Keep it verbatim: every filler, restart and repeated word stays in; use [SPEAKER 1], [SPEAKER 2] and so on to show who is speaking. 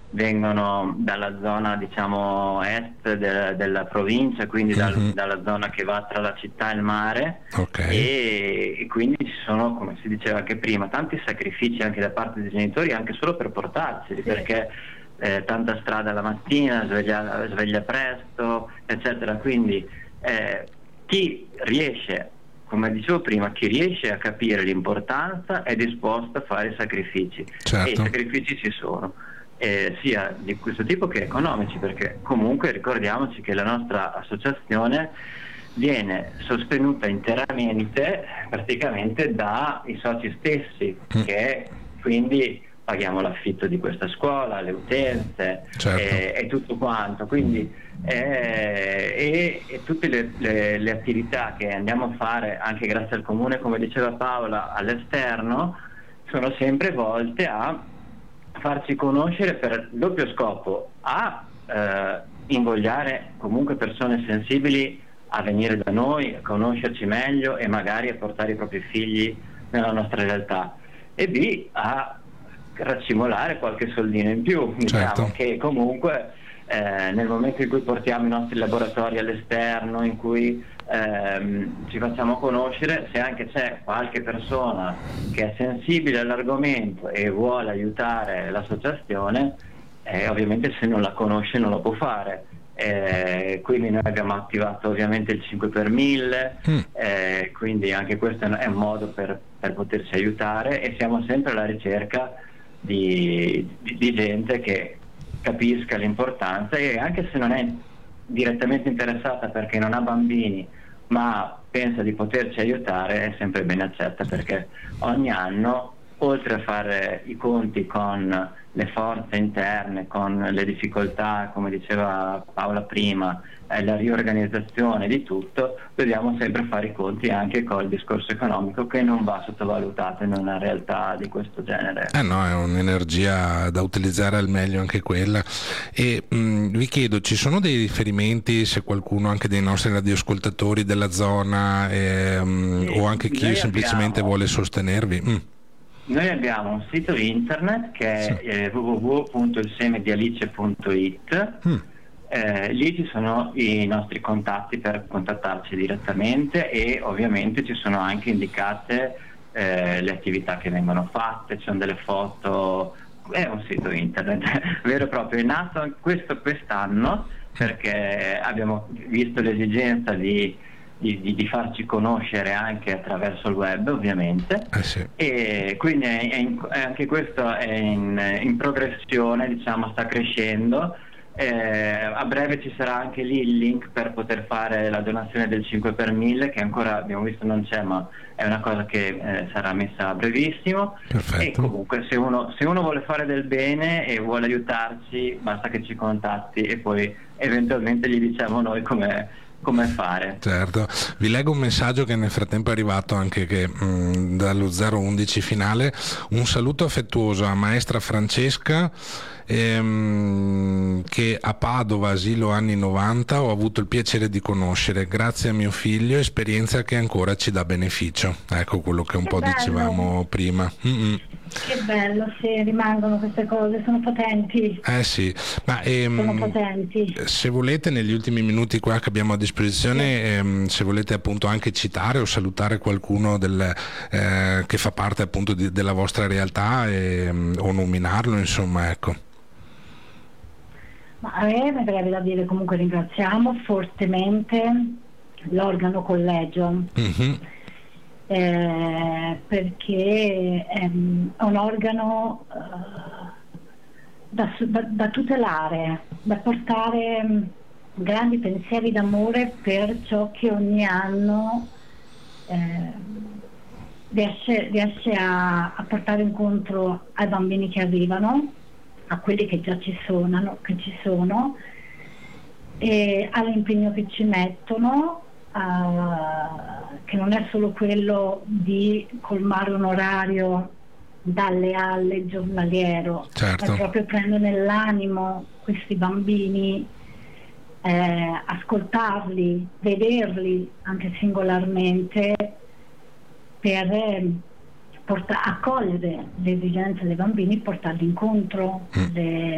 [SPEAKER 1] vengono dalla zona, diciamo, est de- della provincia, quindi dal-
[SPEAKER 2] Mhm.
[SPEAKER 1] dalla zona che va tra la città e il mare,
[SPEAKER 2] Ok.
[SPEAKER 1] e, e quindi ci sono, come si diceva anche prima, tanti sacrifici anche da parte dei genitori, anche solo per portarseli, perché eh, tanta strada la mattina, sveglia, sveglia presto, eccetera. Quindi eh, chi riesce, come dicevo prima, chi riesce a capire l'importanza è disposto a fare i sacrifici, e i
[SPEAKER 2] Certo.
[SPEAKER 1] sacrifici ci sono, eh, sia di questo tipo che economici, perché comunque ricordiamoci che la nostra associazione viene sostenuta interamente praticamente dai soci stessi,
[SPEAKER 2] Mm.
[SPEAKER 1] che quindi paghiamo l'affitto di questa scuola, le utenze,
[SPEAKER 2] Certo.
[SPEAKER 1] e, e tutto quanto, quindi eh, e, e tutte le, le- le attività che andiamo a fare anche grazie al comune, come diceva Paola, all'esterno, sono sempre volte a farci conoscere per doppio scopo: a eh, invogliare comunque persone sensibili a venire da noi, a conoscerci meglio e magari a portare i propri figli nella nostra realtà, e b a raccimolare qualche soldino in più, diciamo,
[SPEAKER 2] Certo.
[SPEAKER 1] che comunque eh, nel momento in cui portiamo i nostri laboratori all'esterno, in cui ehm, ci facciamo conoscere, se anche c'è qualche persona che è sensibile all'argomento e vuole aiutare l'associazione, eh, ovviamente se non la conosce non lo può fare. Eh, quindi noi abbiamo attivato ovviamente il cinque per mille,
[SPEAKER 2] Mm.
[SPEAKER 1] eh, quindi anche questo è un modo per, per poterci aiutare, e siamo sempre alla ricerca di, di, di gente che capisca l'importanza, e anche se non è direttamente interessata perché non ha bambini ma pensa di poterci aiutare, è sempre ben accetta, perché ogni anno, oltre a fare i conti con le forze interne, con le difficoltà, come diceva Paola prima, eh, la riorganizzazione di tutto, dobbiamo sempre fare i conti anche col discorso economico, che non va sottovalutato in una realtà di questo genere.
[SPEAKER 2] Eh no, è un'energia da utilizzare al meglio anche quella. E mh, vi chiedo, ci sono dei riferimenti, se qualcuno anche dei nostri radioascoltatori della zona, ehm, o anche
[SPEAKER 1] Sì,
[SPEAKER 2] chi
[SPEAKER 1] noi
[SPEAKER 2] semplicemente
[SPEAKER 1] abbiamo
[SPEAKER 2] vuole sostenervi? Mm.
[SPEAKER 1] Noi abbiamo un sito internet
[SPEAKER 2] Sì.
[SPEAKER 1] che è eh, w w w punto il seme di alice punto i t.
[SPEAKER 2] Mm.
[SPEAKER 1] Eh, lì ci sono i nostri contatti per contattarci direttamente, e ovviamente ci sono anche indicate eh, le attività che vengono fatte, ci sono delle foto, è un sito internet vero e proprio, è nato questo quest'anno perché abbiamo visto l'esigenza di di, di, di farci conoscere anche attraverso il web, ovviamente,
[SPEAKER 2] Eh sì.
[SPEAKER 1] e quindi è, è in, è anche questo è in, in progressione, diciamo, sta crescendo. Eh, a breve ci sarà anche lì il link per poter fare la donazione del cinque per mille, che ancora abbiamo visto non c'è, ma è una cosa che eh, sarà messa a brevissimo. E
[SPEAKER 2] Perfetto.
[SPEAKER 1] comunque se uno, se uno vuole fare del bene e vuole aiutarci, basta che ci contatti e poi eventualmente gli diciamo noi come come fare.
[SPEAKER 2] Certo, vi leggo un messaggio che nel frattempo è arrivato anche che, mh, dallo zero undici finale. Un saluto affettuoso a maestra Francesca, ehm, che a Padova, asilo anni novanta, ho avuto il piacere di conoscere grazie a mio figlio, esperienza che ancora ci dà beneficio. Ecco quello che un
[SPEAKER 3] Che
[SPEAKER 2] po'
[SPEAKER 3] bello.
[SPEAKER 2] dicevamo prima. Mm-mm.
[SPEAKER 3] Che bello, se rimangono queste cose, sono potenti.
[SPEAKER 2] Eh sì, ma ehm,
[SPEAKER 3] Sono potenti.
[SPEAKER 2] se volete, negli ultimi minuti qua che abbiamo a disposizione, ehm, se volete appunto anche citare o salutare qualcuno del, eh, che fa parte appunto di, della vostra realtà, ehm, o nominarlo, insomma, ecco.
[SPEAKER 3] Ma a me mi verrebbe da dire, comunque ringraziamo fortemente l'organo collegio,
[SPEAKER 2] Mhm.
[SPEAKER 3] eh, perché è, è un organo eh, da, da- da tutelare, da portare mh, grandi pensieri d'amore per ciò che ogni anno eh, riesce, riesce a, a portare incontro ai bambini che arrivano, a quelli che già ci sono, che ci sono, e all'impegno che ci mettono, uh, che non è solo quello di colmare un orario dalle alle giornaliero,
[SPEAKER 2] Certo.
[SPEAKER 3] ma proprio prendere nell'animo questi bambini, eh, ascoltarli, vederli anche singolarmente, per eh, porta- accogliere le esigenze dei bambini, portarli incontro,
[SPEAKER 2] Mm.
[SPEAKER 3] le,